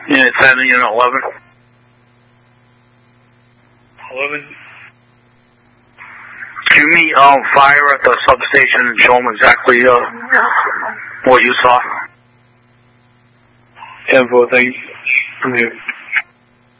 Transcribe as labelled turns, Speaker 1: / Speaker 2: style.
Speaker 1: Unit 10 and Unit 11.
Speaker 2: 11.
Speaker 1: Can you meet fire at the substation and show them exactly what you saw?
Speaker 2: Info, thank you.